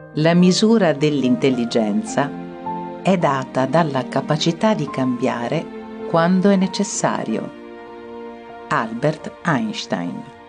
La misura dell'intelligenza è data dalla capacità di cambiare quando è necessario. Albert Einstein.